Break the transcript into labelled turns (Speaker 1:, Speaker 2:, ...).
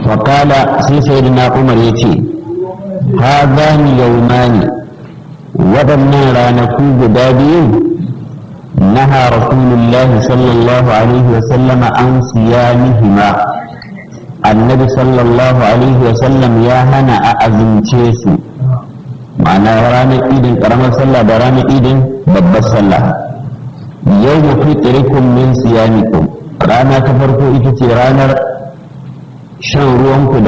Speaker 1: faƙala sai sayyidina umar ya ce hazani yaumani waɗannan ranaku guda biyu naha rasulullahi sallallahu alaihi wasallama an siyanihima annabi sallallahu alaihi wasallam ya hana a azumce su ma'ana ranar idin ƙaramar sallah da ranar idin babbar sallah yau fitrikum min siyamikum rana ta farko ita ce ranar shan ruwanku